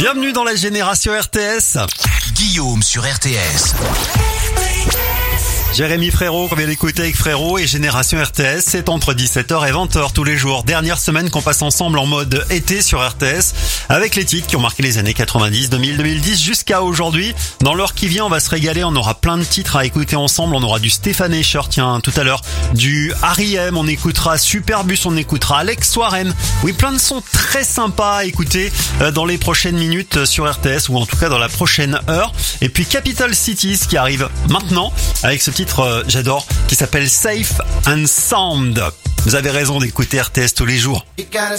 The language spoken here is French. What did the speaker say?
Bienvenue dans la génération RTS. Guillaume sur RTS. Jérémy Frérot, qu'on vient d'écouter avec Frérot et Génération RTS, c'est entre 17h et 20h tous les jours. Dernière semaine qu'on passe ensemble en mode été sur RTS, avec les titres qui ont marqué les années 90, 2000, 2010 jusqu'à aujourd'hui. Dans l'heure qui vient, on va se régaler, on aura plein de titres à écouter ensemble. On aura du Stéphane Escher, tiens, tout à l'heure, du R.E.M, on écoutera Superbus, on écoutera Alex Warren. Oui, plein de sons très sympas à écouter dans les prochaines minutes sur RTS, ou en tout cas dans la prochaine heure. Et puis Capital Cities qui arrive maintenant avec ce titre j'adore, qui s'appelle Safe and Sound. Vous avez raison d'écouter RTS tous les jours. You gotta